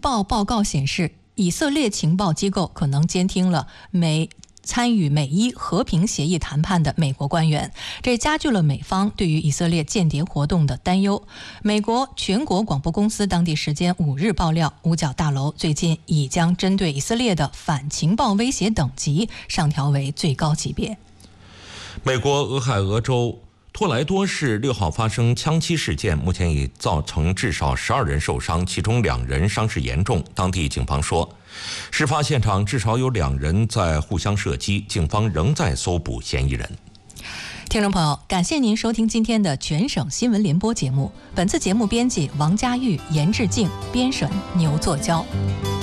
报报告显示，以色列情报机构可能监听了参与美伊和平协议谈判的美国官员，这加剧了美方对于以色列间谍活动的担忧。美国全国广播公司当地时间5日爆料，五角大楼最近已将针对以色列的反情报威胁等级上调为最高级别。 美国俄亥俄州托莱多市6号发生枪击事件，目前已造成至少12人受伤，其中2人伤势严重。当地警方说，事发现场至少有2人在互相射击，警方仍在搜捕嫌疑人。 听众朋友，感谢您收听今天的全省新闻联播节目。本次节目编辑王佳玉、严志静，编审牛作娇。